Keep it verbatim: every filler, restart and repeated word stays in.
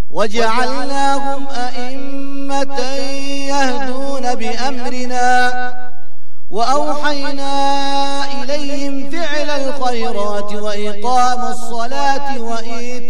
وجعلناهم أئمة يهدون بأمرنا وأوحينا إليهم فعل الخيرات وإقام الصلاة وإيتاء